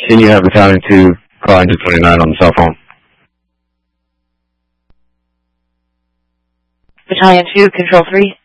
Can you have Battalion 2 call into 29 on the cell phone? Battalion 2, Control 3.